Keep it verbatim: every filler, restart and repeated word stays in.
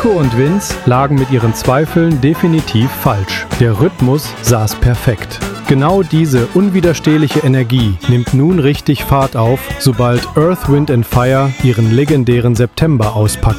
Nico und Vince lagen mit ihren Zweifeln definitiv falsch. Der Rhythmus saß perfekt. Genau diese unwiderstehliche Energie nimmt nun richtig Fahrt auf, sobald Earth, Wind and Fire ihren legendären September auspacken.